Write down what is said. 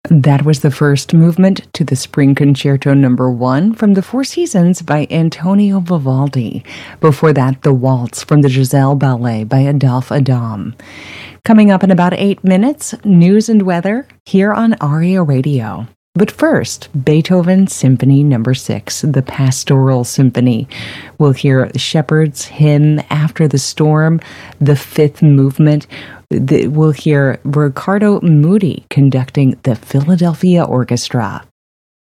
That was the first movement to the Spring Concerto No. 1 from the Four Seasons by Antonio Vivaldi. Before that, the Waltz from the Giselle Ballet by Adolphe Adam. Coming up in about 8 minutes, news and weather here on ARIA Radio. But first, Beethoven Symphony No. 6, the Pastoral Symphony. We'll hear Shepherd's Hymn After the Storm, the fifth movement. We'll hear Riccardo Muti conducting the Philadelphia Orchestra.